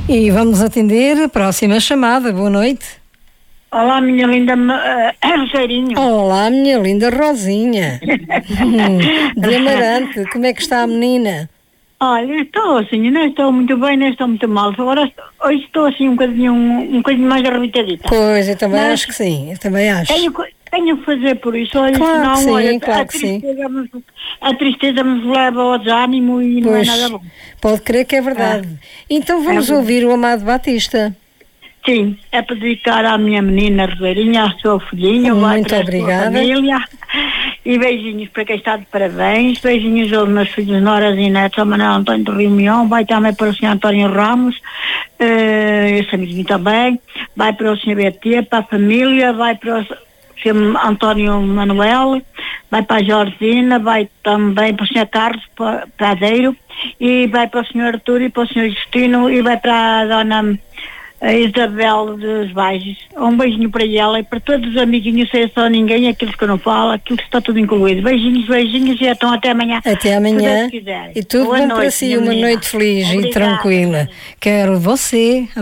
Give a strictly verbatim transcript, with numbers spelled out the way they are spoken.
E vamos atender a próxima chamada. Boa noite. Olá, minha linda uh, Roseirinho. Olá, minha linda Rosinha. De Amarante, como é que está a menina? Olha, estou assim, não estou muito bem, não estou muito mal. Agora, estou, hoje estou assim um bocadinho, um, um bocadinho mais arrebitadita. Pois, eu também Mas acho que sim, eu também acho. Tenho, tenho que fazer por isso, olha, Claro senão, que sim, olha, claro a, que sim. tristeza nos, a tristeza nos leva ao desânimo e Pois, não é nada bom. pode crer que é verdade. Então vamos É ouvir o Amado Batista. Sim, é para dedicar à minha menina Roseirinha, ao seu filhinho, vai Muito para obrigada. a sua família. E beijinhos para quem está de parabéns, beijinhos aos meus filhos, noras e netos, ao Manuel António do Rio Mião, vai também para o senhor António Ramos, uh, esse amiguinho também, vai para o senhor B T, para a família, vai para o senhor António Manuel, vai para a Georgina, vai também para o senhor Carlos Pradeiro, e vai para o senhor Artur e para o senhor Justino, e vai para a dona a Isabel dos Baixos. Um beijinho para ela e para todos os amiguinhos, sem só ninguém, aqueles que eu não falo, aquilo que está tudo incluído. Beijinhos, beijinhos e então até amanhã. Até amanhã. Se Deus quiser. E tudo Boa bom noite, para si, minha uma menina. noite feliz Obrigada. e tranquila. Quero você.